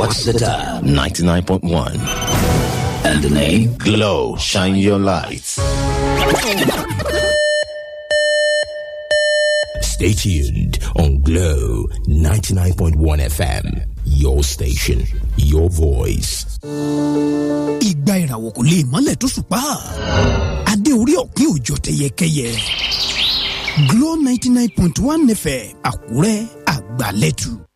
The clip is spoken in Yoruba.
What's the time? 99.1. And the name? Glow. Shine your lights. Stay tuned on Glow 99.1 FM. Your station, your voice. Ìgbà ìràwọ̀ kò lè mọ́lẹ̀ tó ṣùpá. Adé orí ọ̀pin òjò tẹyẹkẹyẹ. Glow 99.1 FM Àkúrẹ́ àgbàlẹ́tù.